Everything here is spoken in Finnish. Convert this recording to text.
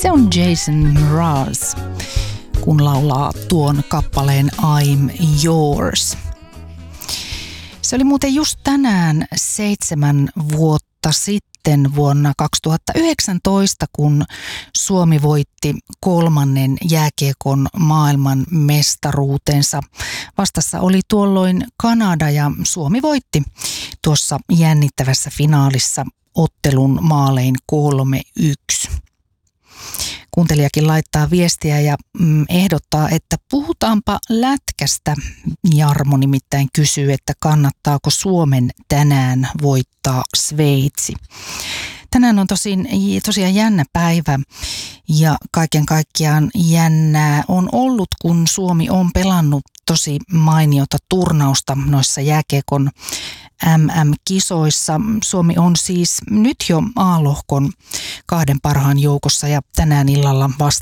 Se on Jason Mraz, kun laulaa tuon kappaleen I'm Yours. Se oli muuten just tänään 7 vuotta sitten vuonna 2019, kun Suomi voitti 3. jääkiekon maailman mestaruutensa. Vastassa oli tuolloin Kanada ja Suomi voitti tuossa jännittävässä finaalissa ottelun maalein 3-1. Kuuntelijakin laittaa viestiä ja ehdottaa, että puhutaanpa lätkästä. Jarmo nimittäin kysyy, että kannattaako Suomen tänään voittaa Sveitsi. Tänään on tosiaan jännä päivä ja kaiken kaikkiaan jännää on ollut, kun Suomi on pelannut tosi mainiota turnausta noissa jääkiekon MM-kisoissa. Suomi on siis nyt jo A-lohkon 2 parhaan joukossa ja tänään illalla vasta